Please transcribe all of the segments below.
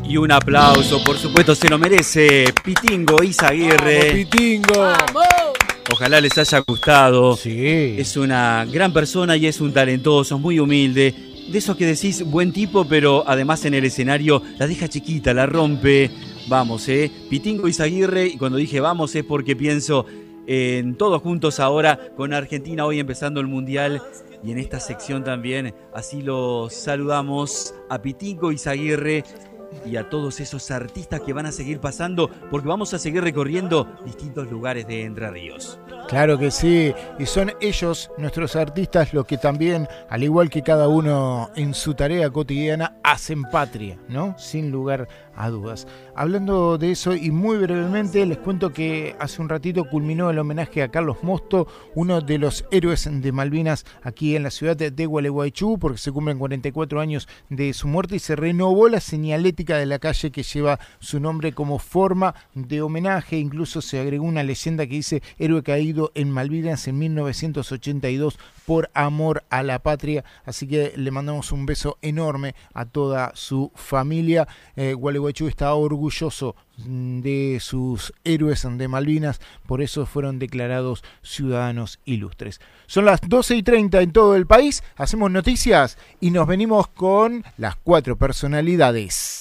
Y un aplauso, por supuesto, se lo merece Pitingo Izaguirre. ¡Vamos, Pitingo! ¡Vamos! Ojalá les haya gustado. Sí. Es una gran persona y es un talentoso, muy humilde. De esos que decís, buen tipo, pero además en el escenario la deja chiquita, la rompe. Vamos, Pitingo Izaguirre, y cuando dije vamos es porque pienso en todos juntos ahora con Argentina hoy empezando el Mundial. Y en esta sección también, así lo saludamos a Pitingo Izaguirre y a todos esos artistas que van a seguir pasando, porque vamos a seguir recorriendo distintos lugares de Entre Ríos. Claro que sí, y son ellos, nuestros artistas, los que también, al igual que cada uno en su tarea cotidiana, hacen patria, ¿no? Sin lugar a dudas. Hablando de eso, y muy brevemente, les cuento que hace un ratito culminó el homenaje a Carlos Mosto, uno de los héroes de Malvinas aquí en la ciudad de Gualeguaychú, porque se cumplen 44 años de su muerte y se renovó la señalética de la calle que lleva su nombre como forma de homenaje. Incluso se agregó una leyenda que dice héroe caído en Malvinas en 1982 por amor a la patria. Así que le mandamos un beso enorme a toda su familia. Gualeguaychú está orgulloso de sus héroes de Malvinas, por eso fueron declarados ciudadanos ilustres. Son las 12:30 en todo el país, hacemos noticias y nos venimos con las 4 personalidades.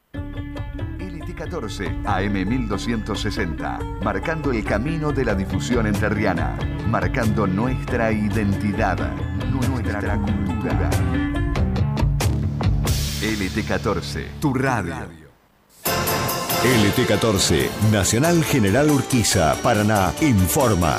LT14 AM 1260, marcando el camino de la difusión entrerriana, marcando nuestra identidad, nuestra cultura. LT14, tu radio. LT14, Nacional General Urquiza, Paraná, informa.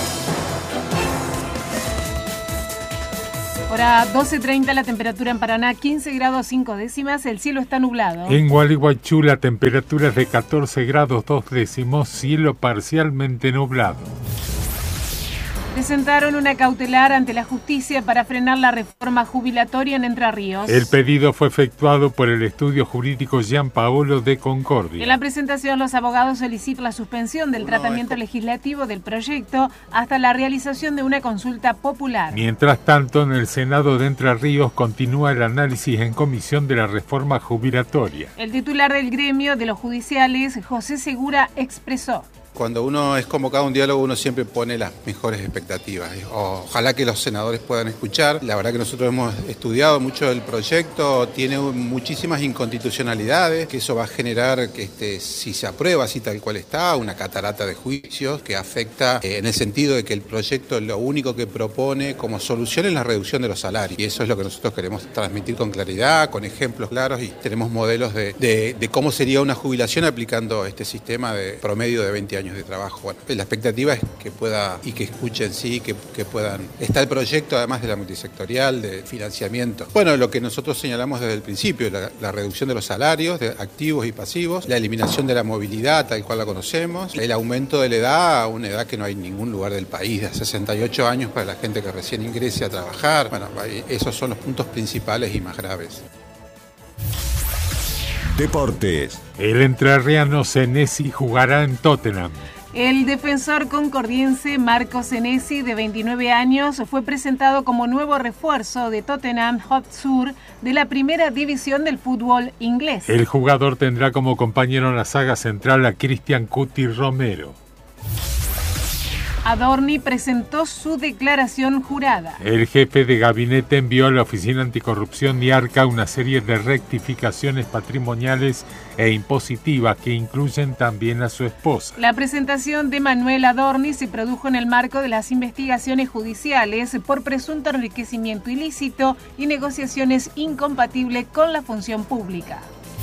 Hora 12:30, la temperatura en Paraná 15 grados 5 décimas, el cielo está nublado. En Gualeguaychú la temperatura es de 14 grados 2 décimos, cielo parcialmente nublado. Presentaron una cautelar ante la justicia para frenar la reforma jubilatoria en Entre Ríos. El pedido fue efectuado por el estudio jurídico Jean Paolo de Concordia. En la presentación, los abogados solicitan la suspensión del tratamiento legislativo del proyecto hasta la realización de una consulta popular. Mientras tanto, en el Senado de Entre Ríos continúa el análisis en comisión de la reforma jubilatoria. El titular del gremio de los judiciales, José Segura, expresó: Cuando uno es convocado a un diálogo, uno siempre pone las mejores expectativas. Ojalá que los senadores puedan escuchar. La verdad que nosotros hemos estudiado mucho el proyecto, tiene muchísimas inconstitucionalidades, que eso va a generar, que si se aprueba así tal cual está, una catarata de juicios que afecta en el sentido de que el proyecto lo único que propone como solución es la reducción de los salarios. Y eso es lo que nosotros queremos transmitir con claridad, con ejemplos claros, y tenemos modelos de cómo sería una jubilación aplicando este sistema de promedio de 20 años de trabajo. Bueno, la expectativa es que pueda, y que escuchen, sí, que puedan. Está el proyecto, además de la multisectorial, de financiamiento. Bueno, lo que nosotros señalamos desde el principio, la reducción de los salarios, de activos y pasivos, la eliminación de la movilidad tal cual la conocemos, el aumento de la edad a una edad que no hay en ningún lugar del país, de 68 años para la gente que recién ingrese a trabajar. Bueno, esos son los puntos principales y más graves. Deportes. El entrerriano Senesi jugará en Tottenham. El defensor concordiense Marco Senesi, de 29 años, fue presentado como nuevo refuerzo de Tottenham Hotspur de la primera división del fútbol inglés. El jugador tendrá como compañero en la saga central a Cristian Cuti Romero. Adorni presentó su declaración jurada. El jefe de gabinete envió a la Oficina Anticorrupción y Arca una serie de rectificaciones patrimoniales e impositivas que incluyen también a su esposa. La presentación de Manuel Adorni se produjo en el marco de las investigaciones judiciales por presunto enriquecimiento ilícito y negociaciones incompatibles con la función pública.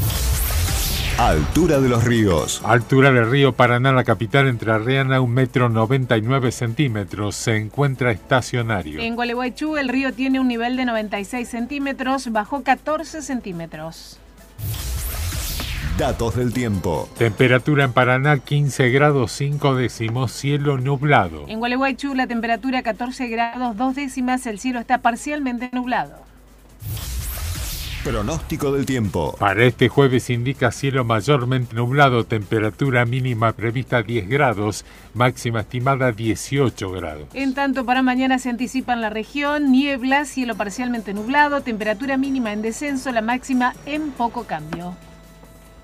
Altura de los ríos. Altura del río Paraná, la capital entrerriana, 1,99 m. Se encuentra estacionario. En Gualeguaychú el río tiene un nivel de 96 centímetros, bajó 14 centímetros. Datos del tiempo. Temperatura en Paraná 15 grados 5 décimos, cielo nublado. En Gualeguaychú la temperatura 14 grados 2 décimas, el cielo está parcialmente nublado. Pronóstico del tiempo. Para este jueves indica cielo mayormente nublado, temperatura mínima prevista 10 grados, máxima estimada 18 grados. En tanto, para mañana se anticipa en la región niebla, cielo parcialmente nublado, temperatura mínima en descenso, la máxima en poco cambio.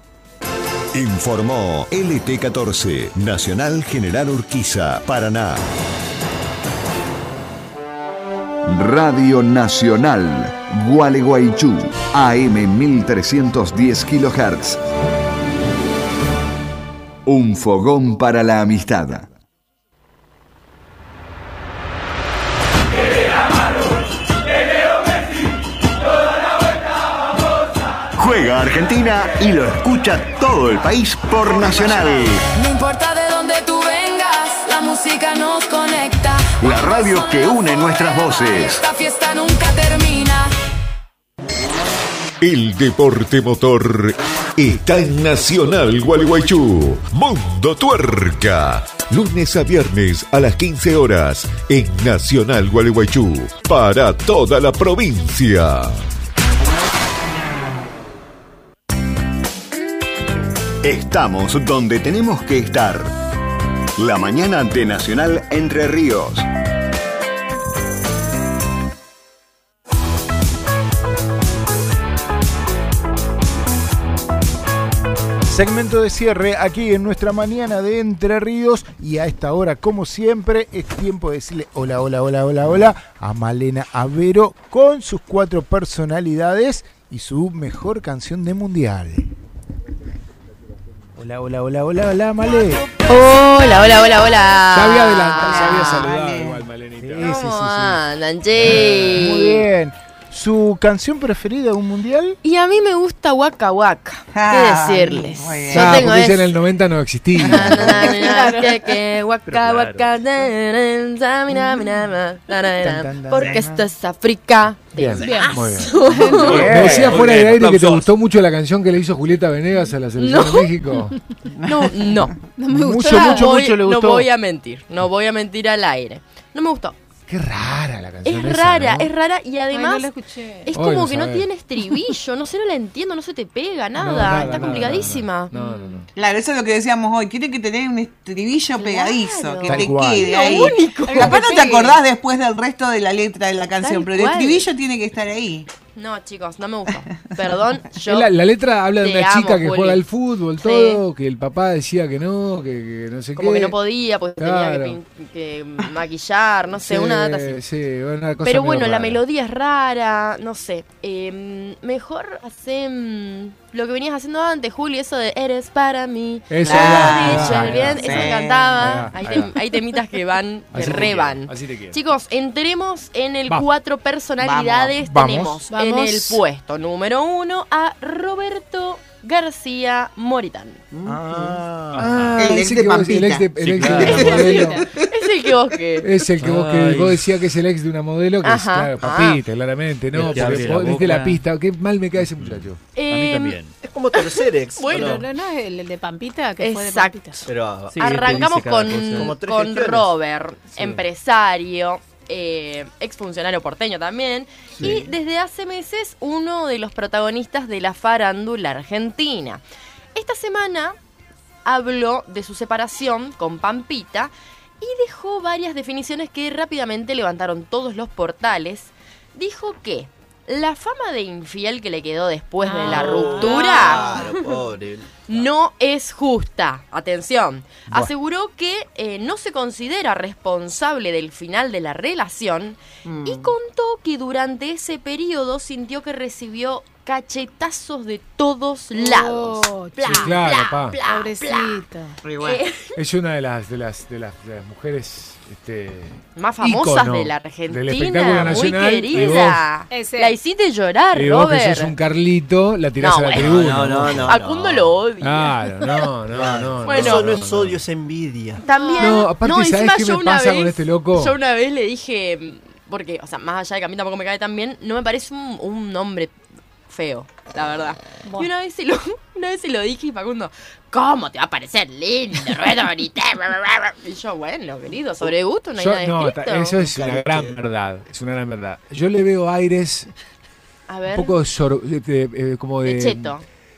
Informó LT14, Nacional General Urquiza, Paraná. Radio Nacional, Gualeguaychú, AM 1310 kHz. Un fogón para la amistad. Juega Argentina y lo escucha todo el país por Nacional. No importa de dónde tú vengas, la música nos conecta. La radio que une nuestras voces. Esta fiesta nunca termina. El deporte motor está en Nacional Gualeguaychú. Mundo Tuerca. Lunes a viernes a las 15 horas en Nacional Gualeguaychú. Para toda la provincia. Estamos donde tenemos que estar. La mañana de Nacional Entre Ríos. Segmento de cierre aquí en nuestra mañana de Entre Ríos, y a esta hora, como siempre, es tiempo de decirle hola, hola, hola, hola, hola a Malena Avero con sus 4 personalidades y su mejor canción de mundial. Hola, hola, hola, hola, hola, Malé. Hola, hola, hola, hola. Ya había adelantado, ya había saludado igual, Malenita. ¿Cómo andan, che? Muy bien. ¿Su canción preferida de un mundial? Y a mí me gusta Waka Waka. ¿Qué decirles? Yo tengo porque en el 90 no existía. Waka Waka. Porque esto es África. Bien, muy bien. Me decía fuera de aire que te gustó mucho la canción que le hizo Julieta Venegas a la selección de México. No me gustó. Mucho le gustó. No voy a mentir al aire. No me gustó. Qué rara la canción. Es rara y además es como que no tiene estribillo, no la entiendo, no se te pega, nada, está complicadísima. No. Claro, eso es lo que decíamos hoy, tiene que tener un estribillo pegadizo, que Tal te cual. quede ahí. Único. Capaz no te acordás después del resto de la letra de la canción, Tal pero el cual. estribillo tiene que estar ahí. No, chicos, no me gustó. Perdón, yo. La letra habla de te una chica amo, que Juli. juega al fútbol, todo, que el papá decía que no, que no sé Como qué. que no podía, porque Claro. tenía que maquillar, no sé, una data así. Sí, una cosa Pero medio bueno, la rara. melodía es rara, no sé. Mejor hacer lo que venías haciendo antes, Juli, eso de eres para mí. Eso, Bien, eso me encantaba. Ahí va. Hay temitas que van, que Así te reban. quiero, así te quiero. Chicos, entremos en el Vamos. 4 personalidades. Vamos. Tenemos en el puesto número 1 a Roberto García Moritán. El ex ese de que vos- Pampita. el ex de Sí, una claro. modelo. Es el que vos que. Es el que Ay. vos decías que es el ex de una modelo, que es, Ajá. claro, Papita, claramente, ¿no? El que abre Porque la vos diste boca. la pista. Qué mal me cae ese muchacho. A mí también. Es como tercer ex. Bueno, ¿o no? No es el de Pampita, que fue de Exacto. Pampita. Pero Sí, Arrancamos te dice cada cosa. Como tres con gestiones. Robert, Sí. empresario, exfuncionario porteño también, y desde hace meses uno de los protagonistas de la farándula argentina. Esta semana habló de su separación con Pampita y dejó varias definiciones que rápidamente levantaron todos los portales. Dijo que la fama de infiel que le quedó después de la ruptura Claro, pobre. no es justa. Atención. Aseguró que no se considera responsable del final de la relación y contó que durante ese periodo sintió que recibió cachetazos de todos lados. Oh, Pla, sí, claro, pla, pa. pla, Pobrecita. pla. Es una de las mujeres Más famosas ícono de la del Argentina, espectáculo muy nacional, y querida. Ese. La hiciste llorar, y vos que Robert. sos un Carlito, la tirás No, a la bueno. tribuna. No. Facundo lo odia. Claro, no. Bueno. Eso no es odio, es envidia. También. No, aparte, ¿sabés encima qué yo me una pasa vez- con este loco? Yo una vez le dije, porque, o sea, más allá de que a mí tampoco me cae tan bien, no me parece un nombre feo, la verdad. Bueno. Y una vez se lo dije y Facundo, ¿cómo te va a parecer lindo, Roberto Benítez? Y yo, bueno, querido, sobre gusto no hay nada escrito. Eso es una gran verdad. Es una gran verdad. Yo le veo aires A un ver, poco como de. de cheto.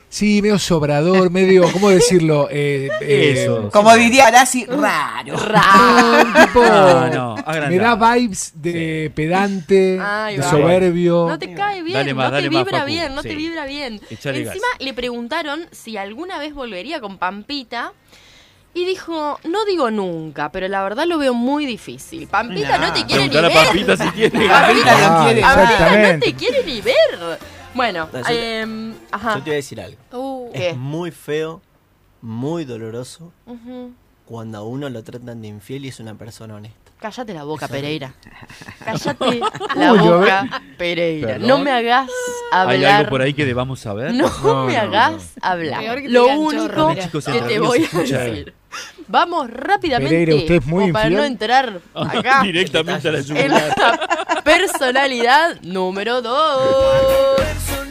Sí, medio sobrador, medio, ¿cómo decirlo? Eso. Como diría Horacio, raro. Tipo, No, me da vibes de pedante, Ay, de va. soberbio. No te cae bien, Dale más, no te dale más, vibra Facu. bien, no te Sí. vibra bien. Echale Encima le preguntaron si alguna vez volvería con Pampita. Y dijo, no digo nunca, pero la verdad lo veo muy difícil. Pampita no te quiere ni Preguntale ver. a Pampita si tiene Pampita lo quiere. Pampita no Exactamente. te quiere ni ver. Bueno, No, ajá. Yo te voy a decir algo. ¿Qué? Es muy feo, muy doloroso Ujú. cuando a uno lo tratan de infiel y es una persona honesta. Cállate la boca, Pereira. Cállate la Uy, a boca, Pereira. Perdón. No me hagas hablar. ¿Hay algo por ahí que debamos saber? No me hagas hablar. Peor que te Lo digan único chorro, mira. Chicos, que entre te amigos voy se a escucha. decir. Vamos rápidamente, Pereira, usted es muy como para infiel. no entrar acá Directamente a la en yugular. la personalidad número 2.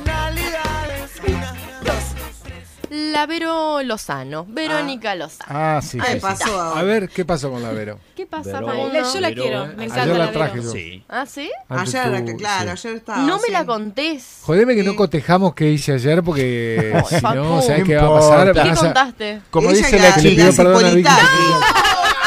La Vero Lozano, Verónica Lozano. Ah, sí. Ay, sí, sí. pasó A ahora. ver, ¿qué pasó con la Vero? ¿Qué pasa, Vero. Facundo? Yo la Vero, quiero, me encanta Ayer la la traje Vero. yo. Sí. ¿Ah, sí? Ante Ayer, tu- claro, sí. ayer estaba. No me sí. la contés. Jodeme que no cotejamos qué hice ayer porque Ay, si no, Facu. ¿sabes No qué va a pasar? importa. ¿Qué Vas a- contaste? Como Ella dice y la que le chica. pidió perdón a Vicky. Cipolitaki.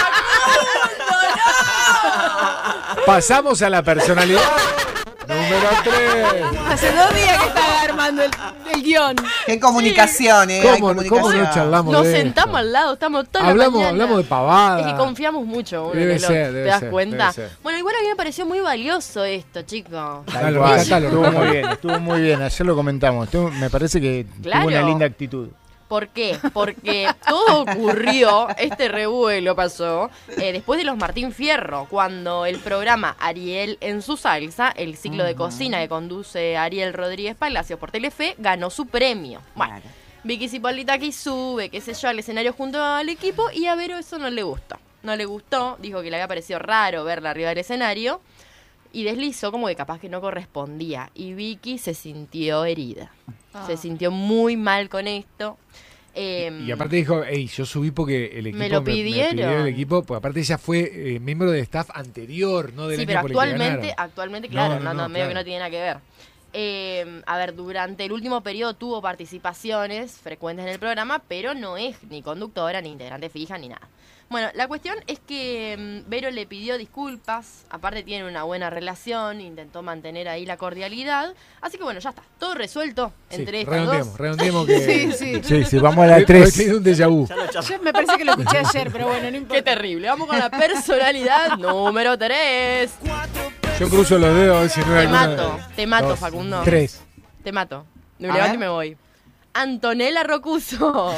Pasamos a la personalidad número 3. Hace 2 días que estaba armando el guión. Qué comunicación, hay ¿Cómo comunicación. no charlamos Nos de sentamos esto? al lado, estamos toda la Hablamos, mañana. hablamos de pavada. Es que confiamos mucho uno Debe en el otro, ser, ¿te debe das ser, cuenta? debe ser. Bueno, igual a mí me pareció muy valioso esto, chicos. Dale, Cual. rescatalo, Estuvo rescatalo. muy bien, estuvo muy bien. Ayer lo comentamos. Me parece que Claro. tuvo una linda actitud. ¿Por qué? Porque todo ocurrió, este revuelo pasó, después de los Martín Fierro, cuando el programa Ariel en su salsa, el ciclo de cocina que conduce Ariel Rodríguez Palacios por Telefe, ganó su premio. Bueno, Claro. Vicky Cipolitaki sube, qué sé yo, al escenario junto al equipo y a Vero eso no le gustó. No le gustó, dijo que le había parecido raro verla arriba del escenario y deslizó como que capaz que no correspondía. Y Vicky se sintió herida. Se sintió muy mal con esto. Y aparte dijo, hey, yo subí porque el equipo Me lo pidieron. pidió el equipo, porque aparte ella fue miembro de staff anterior, no del Sí, año pero por el que actualmente, ganaron. claro, No, medio que claro. no tiene nada que ver. A ver, durante el último periodo tuvo participaciones frecuentes en el programa, pero no es ni conductora, ni integrante fija, ni nada. Bueno, la cuestión es que Vero le pidió disculpas, aparte tienen una buena relación, intentó mantener ahí la cordialidad, así que bueno, ya está, todo resuelto entre estas dos. Redondeemos que... Sí, vamos a la 3. Tiene un déjà vu. Yo me parece que lo escuché ayer, pero bueno, no importa. Qué terrible, vamos con la personalidad número 3. Yo cruzo los dedos a ver si no hay Te mato, dos, Facundo. 3. Te mato. Me A levanto ver. y me voy. Antonella Rocuso.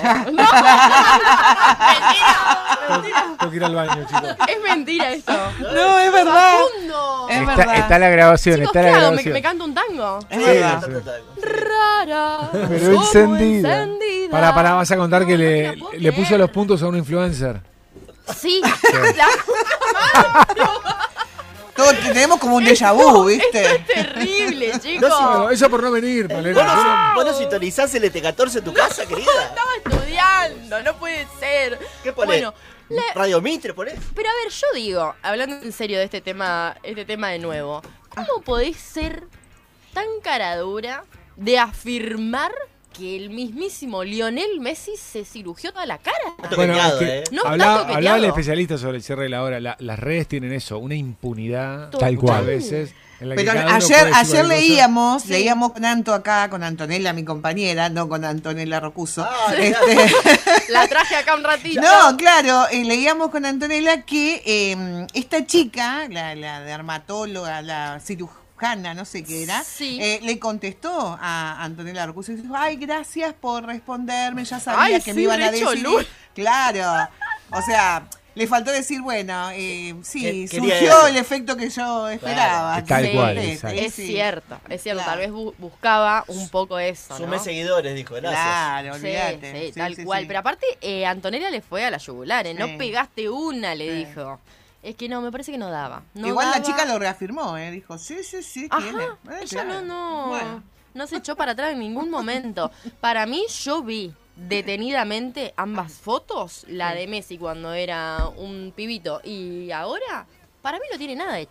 Tengo que ir al baño, chicos. Es mentira esto. No, es verdad. Facundo. Es verdad. Está la grabación, Chicos, está ¿qué la hago? grabación. ¿Me canto un tango? Es verdad. Rara. Pero como encendida. Para, vas a contar que No te la puedo le puso creer. los puntos a un influencer. Sí. La puta madre. Todos tenemos como un déjà vu, ¿viste? Esto es terrible, chicos. Bueno, eso por no venir, Malena. ¿Vos no sintonizás el ET14 en tu casa, querida? Estaba estudiando, no puede ser. ¿Qué ponés? Bueno, ¿Radio Mitre ponés? pero a ver, yo digo, hablando en serio de este tema de nuevo, ¿cómo podés ser tan cara dura de afirmar que el mismísimo Lionel Messi se cirugió toda la cara? Bueno, Toqueteado, es que No, hablaba está toqueteado. el especialista sobre el cierre de la hora. Las redes tienen eso, una impunidad Tal muchas cual. veces. En la que Pero cada uno ayer, puede decir ayer cualquier cosa. leíamos con Anto acá, con Antonella, mi compañera, no con Antonella Rocuso. Ah, La traje acá un ratito. No, claro, leíamos con Antonella que esta chica, la dermatóloga, la cirujana, no sé qué era, Sí. le contestó a Antonella Rocuso y dijo, ay, gracias por responderme, ya sabía Ay, que sí, me iban a re decir. cholula. Claro, o sea, le faltó decir, bueno, sí, Quería surgió eso. el efecto que yo esperaba. Tal Sí, cual, sí, exacto. Es sí. cierto, Claro. tal vez buscaba un poco eso, Sumé ¿no? seguidores, dijo, gracias. Claro, Sí, olvídate. sí, Sí, tal sí, cual. sí. Pero aparte, Antonella le fue a la yugular, Sí. no pegaste una, le Sí. dijo. Es que no, me parece que no daba. No Igual la daba. chica lo reafirmó, dijo, sí, Ajá, tiene. ella Claro. Bueno. no se echó para atrás en ningún momento. Para mí, yo vi detenidamente ambas fotos, la de Messi cuando era un pibito y ahora, para mí no tiene nada hecho.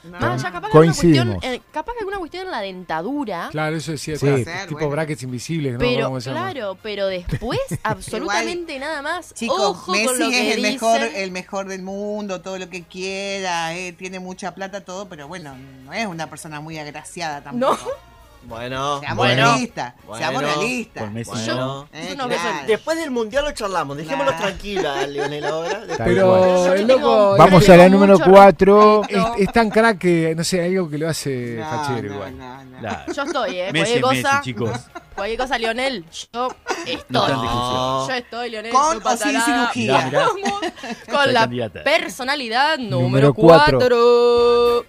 Más allá, capaz Coincidimos. capaz que alguna cuestión en la dentadura. Claro, eso decía, Sí. tipo brackets invisibles, ¿no? Pero, ¿Cómo se llama? claro, pero después absolutamente nada más. Chicos, Ojo con lo Messi que es dicen. el mejor del mundo, todo lo que quiera, tiene mucha plata, todo, pero bueno, no es una persona muy agraciada tampoco. No. Bueno, Seamos realistas, seamos realistas. Con Messi. Bueno. Yo no veo Claro. Después del mundial lo charlamos, dejémoslo tranquilo a Lionel ahora. Pero Yo el le loco... tengo- Vamos yo a le la tengo número mucho 4. respeto. Es tan crack que, no sé, algo que lo hace No, fachero no, igual. no. Claro. Yo estoy, Messi, cualquier cosa, chicos. cualquier cosa, Lionel, yo estoy. No está en discusión. Yo estoy, Lionel. Con no o pasa sin nada. cirugía. Mirá. Vamos con Soy la candidata. personalidad Número número cuatro. 4.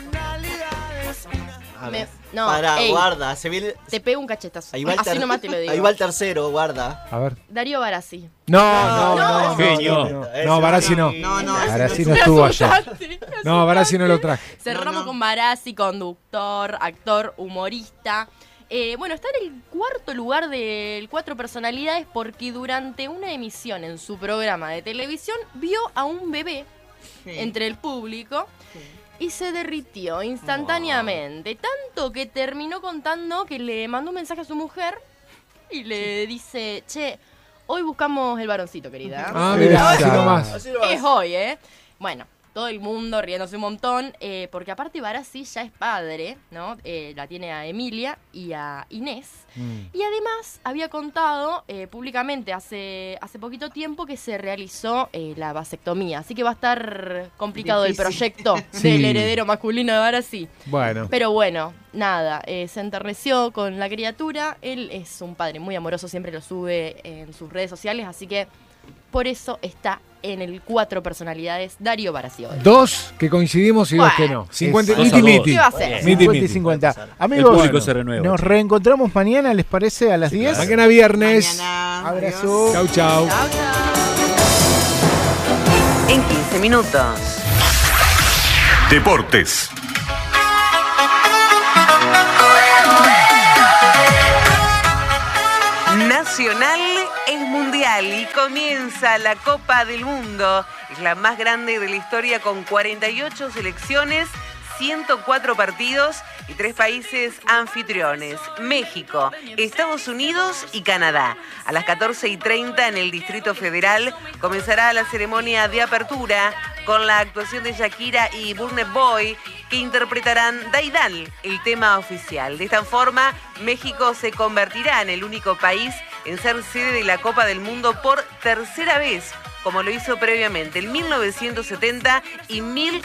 A ver. No, Pará, ey, guarda, se viene. te pego un cachetazo. Ahí va el Así nomás te lo digo. Ahí va el tercero, guarda. A ver. Darío Barassi. No. Genio. No, Barassi no. No, Barassi no Me estuvo allá. asustaste. No, Barassi no lo traje. Cerramos No. con Barassi, conductor, actor, humorista. Bueno, está en el cuarto lugar del 4 personalidades porque durante una emisión en su programa de televisión vio a un bebé entre el público y se derritió instantáneamente. Tanto que terminó contando que le mandó un mensaje a su mujer y le dice, che, hoy buscamos el varoncito, querida. Ah, mira, así Esa. nomás. Así lo vas. Es hoy, ¿eh? Bueno, todo el mundo riéndose un montón, porque aparte Barassi ya es padre, ¿no? La tiene a Emilia y a Inés. Y además había contado públicamente hace poquito tiempo que se realizó la vasectomía. Así que va a estar complicado el Difícil. proyecto Sí. del heredero masculino de Barassi. Bueno. Pero bueno, nada, se enterneció con la criatura. Él es un padre muy amoroso, siempre lo sube en sus redes sociales, así que por eso está en el 4 personalidades Darío Barassi hoy. 2 que coincidimos y 2 que no. 50 Eso. miti 2 a 2. miti. ¿Qué va a hacer? Miti 50 y miti. 50. El Amigos, público se renueva. nos reencontramos mañana, ¿les parece? A las 10. Mañana viernes. Mañana. Abrazo. Adiós. Chau, chau. Chau, chau. En 15 minutos. Deportes. Nacional es mundial y comienza la Copa del Mundo. Es la más grande de la historia con 48 selecciones, 104 partidos y 3 países anfitriones: México, Estados Unidos y Canadá. A las 14:30 en el Distrito Federal comenzará la ceremonia de apertura con la actuación de Shakira y Burna Boy, que interpretarán Daidal, el tema oficial. De esta forma, México se convertirá en el único país en ser sede de la Copa del Mundo por tercera vez, como lo hizo previamente en 1970 y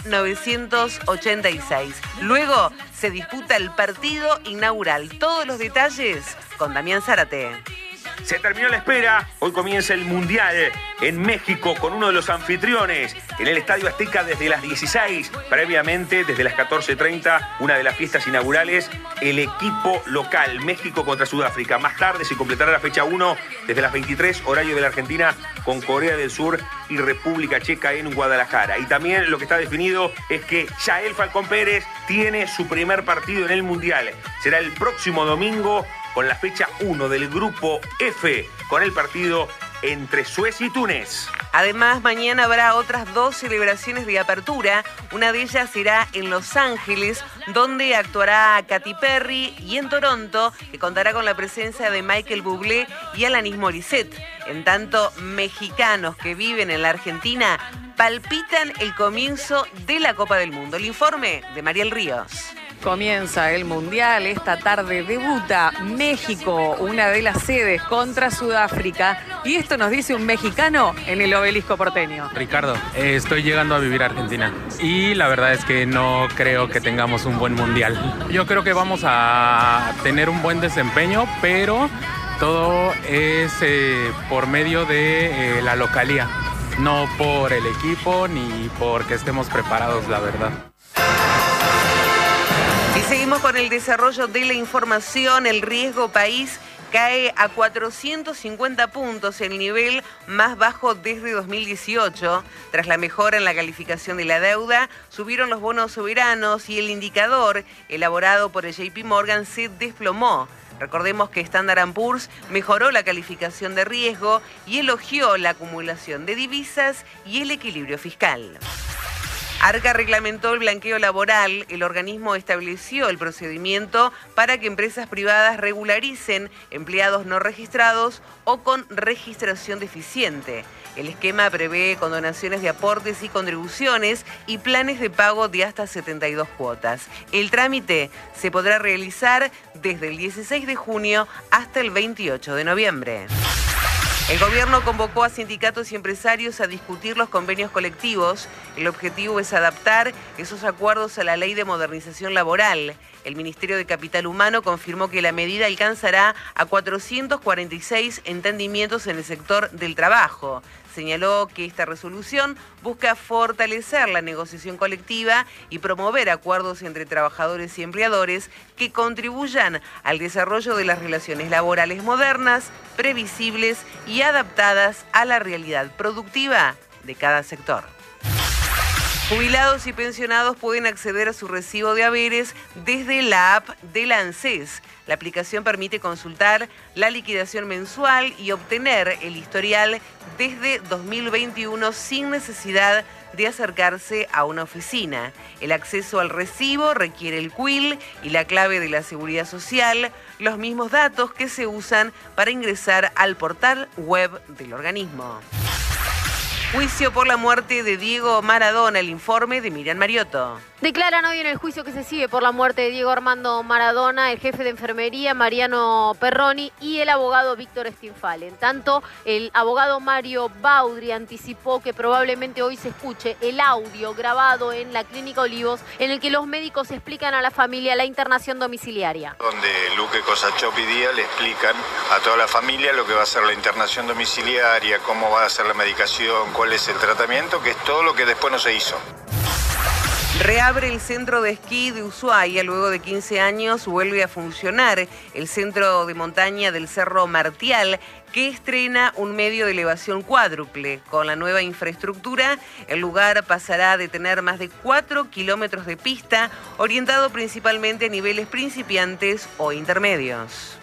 1986. Luego se disputa el partido inaugural. Todos los detalles con Damián Zárate. Se terminó la espera, hoy comienza el Mundial en México con uno de los anfitriones en el Estadio Azteca desde las 16, previamente desde las 14:30, una de las fiestas inaugurales, el equipo local, México contra Sudáfrica. Más tarde se completará la fecha 1 desde las 23, horario de la Argentina, con Corea del Sur y República Checa en Guadalajara. Y también lo que está definido es que Yael Falcón Pérez tiene su primer partido en el Mundial. Será el próximo domingo con la fecha 1 del grupo F, con el partido entre Suecia y Túnez. Además, mañana habrá otras 2 celebraciones de apertura. Una de ellas será en Los Ángeles, donde actuará Katy Perry, y en Toronto, que contará con la presencia de Michael Bublé y Alanis Morissette. En tanto, mexicanos que viven en la Argentina palpitan el comienzo de la Copa del Mundo. El informe de Mariel Ríos. Comienza el Mundial, esta tarde debuta México, una de las sedes, contra Sudáfrica. Y esto nos dice un mexicano en el Obelisco porteño. Ricardo, estoy llegando a vivir a Argentina y la verdad es que no creo que tengamos un buen Mundial. Yo creo que vamos a tener un buen desempeño, pero todo es por medio de la localía, no por el equipo ni porque estemos preparados, la verdad. Y seguimos con el desarrollo de la información. El riesgo país cae a 450 puntos, el nivel más bajo desde 2018. Tras la mejora en la calificación de la deuda, subieron los bonos soberanos y el indicador elaborado por el JP Morgan se desplomó. Recordemos que Standard & Poor's mejoró la calificación de riesgo y elogió la acumulación de divisas y el equilibrio fiscal. Arca reglamentó el blanqueo laboral. El organismo estableció el procedimiento para que empresas privadas regularicen empleados no registrados o con registración deficiente. El esquema prevé condonaciones de aportes y contribuciones y planes de pago de hasta 72 cuotas. El trámite se podrá realizar desde el 16 de junio hasta el 28 de noviembre. El gobierno convocó a sindicatos y empresarios a discutir los convenios colectivos. El objetivo es adaptar esos acuerdos a la Ley de Modernización Laboral. El Ministerio de Capital Humano confirmó que la medida alcanzará a 446 entendimientos en el sector del trabajo. Señaló que esta resolución busca fortalecer la negociación colectiva y promover acuerdos entre trabajadores y empleadores que contribuyan al desarrollo de las relaciones laborales modernas, previsibles y adaptadas a la realidad productiva de cada sector. Jubilados y pensionados pueden acceder a su recibo de haberes desde la app de la ANSES. La aplicación permite consultar la liquidación mensual y obtener el historial desde 2021 sin necesidad de acercarse a una oficina. El acceso al recibo requiere el CUIL y la clave de la Seguridad Social, los mismos datos que se usan para ingresar al portal web del organismo. Juicio por la muerte de Diego Maradona, el informe de Miriam Mariotto. Declaran hoy en el juicio que se sigue por la muerte de Diego Armando Maradona el jefe de enfermería Mariano Perroni y el abogado Víctor Stinfale. En tanto, el abogado Mario Baudri anticipó que probablemente hoy se escuche el audio grabado en la Clínica Olivos en el que los médicos explican a la familia la internación domiciliaria. Donde Luque Cosachop y Díaz le explican a toda la familia lo que va a ser la internación domiciliaria, cómo va a ser la medicación, cuál es el tratamiento, que es todo lo que después no se hizo. Reabre el centro de esquí de Ushuaia. Luego de 15 años vuelve a funcionar el centro de montaña del Cerro Martial, que estrena un medio de elevación cuádruple. Con la nueva infraestructura, el lugar pasará de tener más de 4 kilómetros de pista, orientado principalmente a niveles principiantes o intermedios.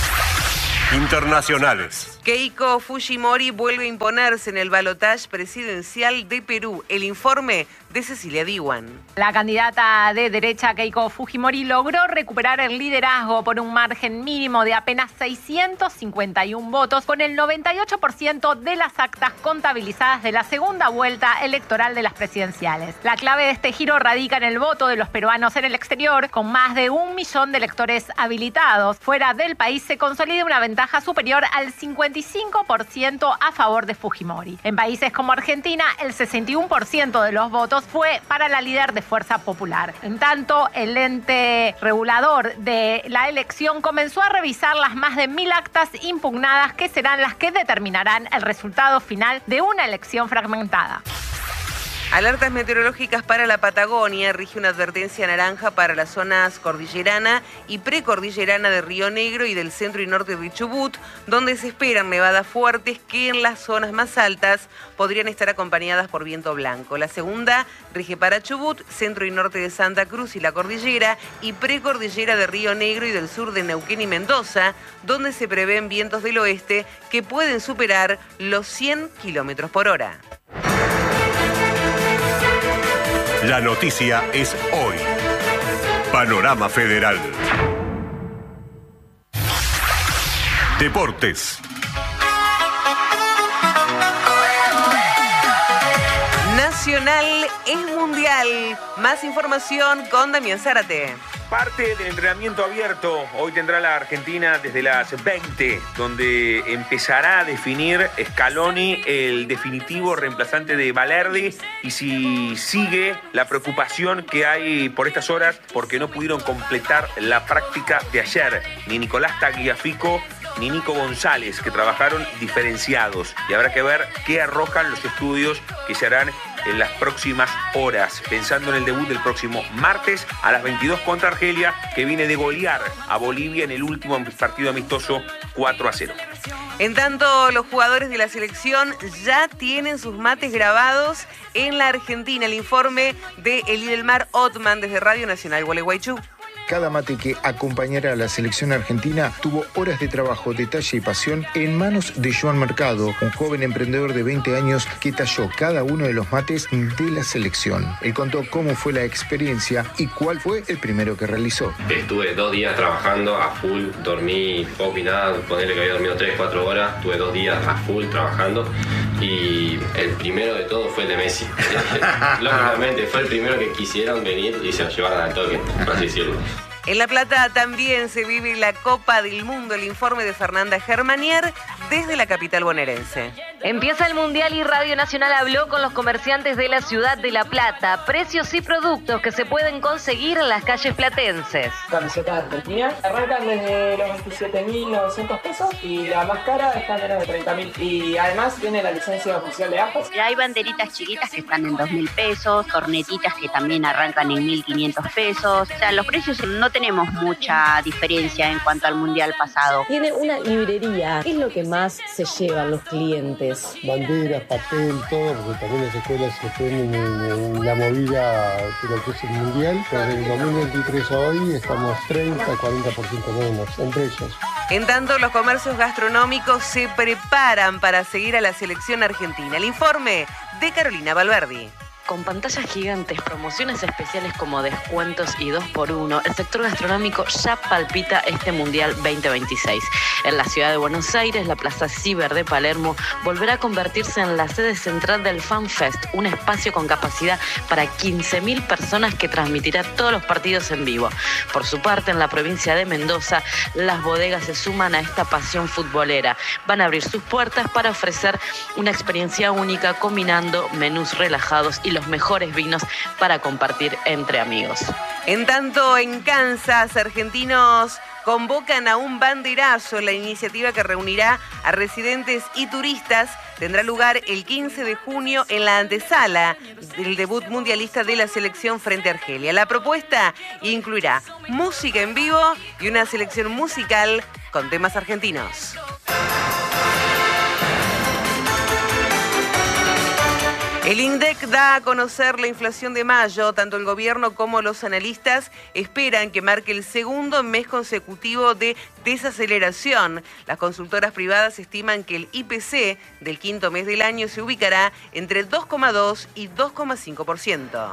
Internacionales. Keiko Fujimori vuelve a imponerse en el balotaje presidencial de Perú. El informe de Cecilia Diwan. La candidata de derecha Keiko Fujimori logró recuperar el liderazgo por un margen mínimo de apenas 651 votos, con el 98% de las actas contabilizadas de la segunda vuelta electoral de las presidenciales. La clave de este giro radica en el voto de los peruanos en el exterior, con más de 1 millón de electores habilitados. Fuera del país se consolida una ventaja superior al 55% a favor de Fujimori. En países como Argentina, el 61% de los votos fue para la líder de Fuerza Popular. En tanto, el ente regulador de la elección comenzó a revisar las más de 1000 actas impugnadas que serán las que determinarán el resultado final de una elección fragmentada. Alertas meteorológicas para la Patagonia. Rige una advertencia naranja para las zonas cordillerana y precordillerana de Río Negro y del centro y norte de Chubut, donde se esperan nevadas fuertes que en las zonas más altas podrían estar acompañadas por viento blanco. La segunda rige para Chubut, centro y norte de Santa Cruz y la cordillera, y precordillera de Río Negro y del sur de Neuquén y Mendoza, donde se prevén vientos del oeste que pueden superar los 100 kilómetros por hora. La noticia es hoy. Panorama Federal. Deportes. Nacional es mundial. Más información con Damián Zárate. Parte del entrenamiento abierto hoy tendrá la Argentina desde las 20, donde empezará a definir Scaloni el definitivo reemplazante de Balerdi, y si sigue la preocupación que hay por estas horas porque no pudieron completar la práctica de ayer, ni Nicolás Tagliafico ni Nico González, que trabajaron diferenciados, y habrá que ver qué arrojan los estudios que se harán en las próximas horas, pensando en el debut del próximo martes a las 22 contra Argelia, que viene de golear a Bolivia en el último partido amistoso 4-0. En tanto, los jugadores de la selección ya tienen sus mates grabados en la Argentina. El informe de Elidelmar Ottman desde Radio Nacional Gualeguaychú. cada mate que acompañará a la selección argentina tuvo horas de trabajo, detalle y pasión en manos de Joan Mercado, un joven emprendedor de 20 años que talló cada uno de los mates de la selección. Él contó cómo fue la experiencia y cuál fue el primero que realizó. Estuve 2 días trabajando a full, dormí poco y nada, ponerle que había dormido 3-4 horas, estuve 2 días a full trabajando y el primero de todo fue el de Messi. Lógicamente fue el primero que quisieron venir y se lo llevaron al toque, por así decirlo. En La Plata también se vive la Copa del Mundo. El informe de Fernanda Germanier desde la capital bonaerense. Empieza el Mundial y Radio Nacional habló con los comerciantes de la ciudad de La Plata. Precios y productos que se pueden conseguir en las calles platenses. Camisetas argentinas arrancan desde los 27.900 pesos y la más cara está en menos de 30.000. Y además tiene la licencia oficial de AFAS. Hay banderitas chiquitas que están en 2.000 pesos, cornetitas que también arrancan en 1.500 pesos. O sea, los precios no tenemos mucha diferencia en cuanto al Mundial pasado. Tiene una librería. ¿Qué es lo que más se llevan los clientes? Banderas, papel, todo, porque también las escuelas se ponen en la movida de lo que es el Mundial. Pero desde el 2023 a hoy estamos 30-40% menos en precios. En tanto, los comercios gastronómicos se preparan para seguir a la selección argentina. El informe de Carolina Valverdi. Con pantallas gigantes, promociones especiales como descuentos y 2x1, el sector gastronómico ya palpita este Mundial 2026. En la ciudad de Buenos Aires, la Plaza Ciber de Palermo volverá a convertirse en la sede central del FanFest, un espacio con capacidad para 15.000 personas que transmitirá todos los partidos en vivo. Por su parte, en la provincia de Mendoza, las bodegas se suman a esta pasión futbolera. Van a abrir sus puertas para ofrecer una experiencia única, combinando menús relajados y los mejores vinos para compartir entre amigos. En tanto, en Kansas, argentinos convocan a un banderazo. La iniciativa, que reunirá a residentes y turistas, tendrá lugar el 15 de junio en la antesala del debut mundialista de la selección frente a Argelia. La propuesta incluirá música en vivo y una selección musical con temas argentinos. El INDEC da a conocer la inflación de mayo. Tanto el gobierno como los analistas esperan que marque el segundo mes consecutivo de desaceleración. Las consultoras privadas estiman que el IPC del quinto mes del año se ubicará entre 2,2 y 2,5%.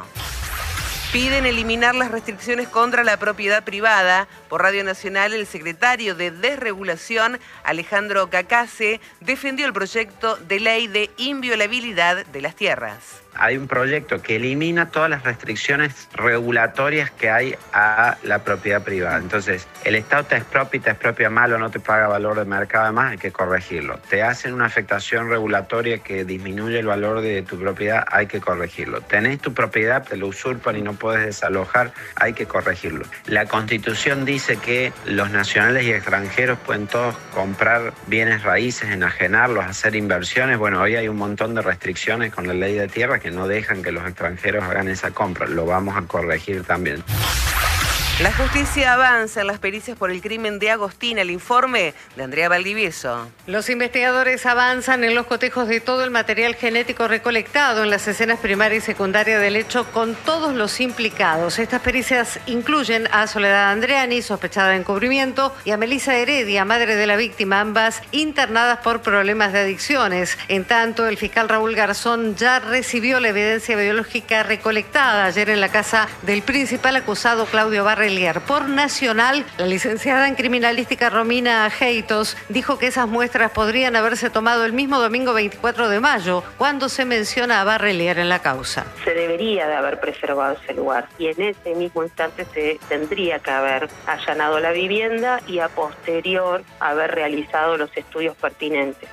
Piden eliminar las restricciones contra la propiedad privada. Por Radio Nacional, el secretario de Desregulación, Alejandro Cacase, defendió el proyecto de ley de inviolabilidad de las tierras. Hay un proyecto que elimina todas las restricciones regulatorias que hay a la propiedad privada. Entonces, el Estado te expropia malo, no te paga valor de mercado, además hay que corregirlo. Te hacen una afectación regulatoria que disminuye el valor de tu propiedad, hay que corregirlo. Tenés tu propiedad, te lo usurpan y no puedes desalojar, hay que corregirlo. La Constitución dice que los nacionales y extranjeros pueden todos comprar bienes raíces, enajenarlos, hacer inversiones. Bueno, hoy hay un montón de restricciones con la ley de tierra que no dejan que los extranjeros hagan esa compra. Lo vamos a corregir también. La justicia avanza en las pericias por el crimen de Agostina. El informe de Andrea Valdivieso. Los investigadores avanzan en los cotejos de todo el material genético recolectado en las escenas primaria y secundaria del hecho con todos los implicados. Estas pericias incluyen a Soledad Andreani, sospechada de encubrimiento, y a Melissa Heredia, madre de la víctima, ambas internadas por problemas de adicciones. En tanto, el fiscal Raúl Garzón ya recibió la evidencia biológica recolectada ayer en la casa del principal acusado, Claudio Barrelier. Por Nacional, la licenciada en criminalística Romina Heitos dijo que esas muestras podrían haberse tomado el mismo domingo 24 de mayo, cuando se menciona a Barrelier en la causa. Se debería de haber preservado ese lugar y en ese mismo instante se tendría que haber allanado la vivienda y a posterior haber realizado los estudios pertinentes.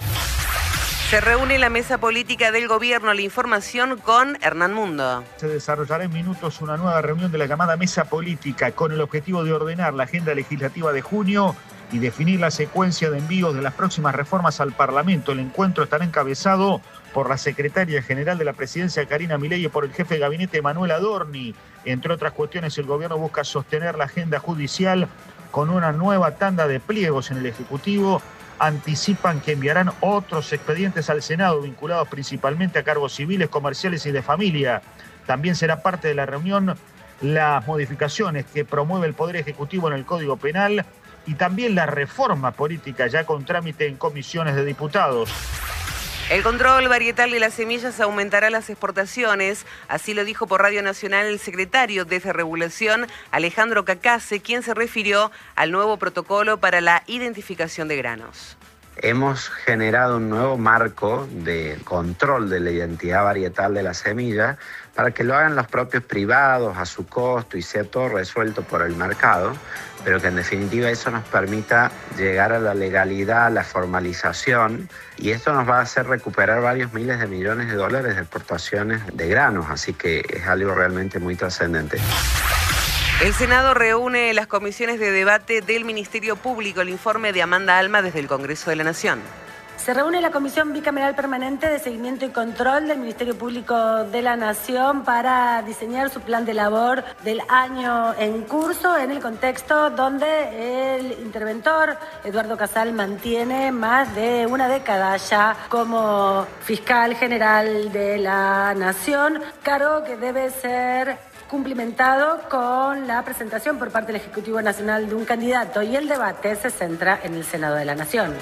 Se reúne la mesa política del gobierno. La información con Hernán Mundo. Se desarrollará en minutos una nueva reunión de la llamada mesa política con el objetivo de ordenar la agenda legislativa de junio y definir la secuencia de envíos de las próximas reformas al Parlamento. El encuentro estará encabezado por la secretaria general de la presidencia, Karina Milei, y por el jefe de gabinete, Manuel Adorni. Entre otras cuestiones, el gobierno busca sostener la agenda judicial con una nueva tanda de pliegos en el Ejecutivo. Anticipan que enviarán otros expedientes al Senado vinculados principalmente a cargos civiles, comerciales y de familia. También será parte de la reunión las modificaciones que promueve el Poder Ejecutivo en el Código Penal y también la reforma política ya con trámite en comisiones de diputados. El control varietal de las semillas aumentará las exportaciones, así lo dijo por Radio Nacional el secretario de Desregulación, Alejandro Cacase, quien se refirió al nuevo protocolo para la identificación de granos. Hemos generado un nuevo marco de control de la identidad varietal de la semilla para que lo hagan los propios privados a su costo y sea todo resuelto por el mercado, pero que en definitiva eso nos permita llegar a la legalidad, a la formalización, y esto nos va a hacer recuperar varios miles de millones de dólares de exportaciones de granos, así que es algo realmente muy trascendente. El Senado reúne las comisiones de debate del Ministerio Público, el informe de Amanda Alma desde el Congreso de la Nación. Se reúne la Comisión Bicameral Permanente de Seguimiento y Control del Ministerio Público de la Nación para diseñar su plan de labor del año en curso en el contexto donde el interventor Eduardo Casal mantiene más de una década ya como fiscal general de la Nación, cargo que debe ser cumplimentado con la presentación por parte del Ejecutivo Nacional de un candidato, y el debate se centra en el Senado de la Nación.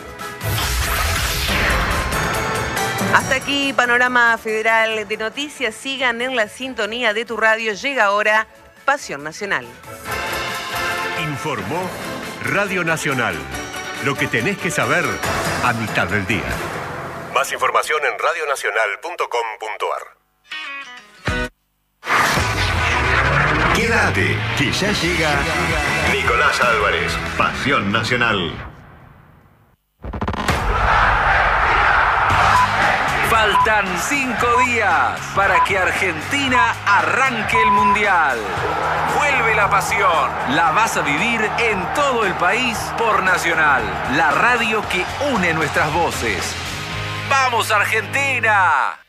Hasta aquí Panorama Federal de Noticias. Sigan en la sintonía de tu radio. Llega ahora Pasión Nacional. Informó Radio Nacional. Lo que tenés que saber a mitad del día. Más información en radionacional.com.ar. Quédate, que ya llega Nicolás Álvarez, Pasión Nacional. Faltan 5 días para que Argentina arranque el Mundial. Vuelve la pasión. La vas a vivir en todo el país por Nacional, la radio que une nuestras voces. ¡Vamos, Argentina!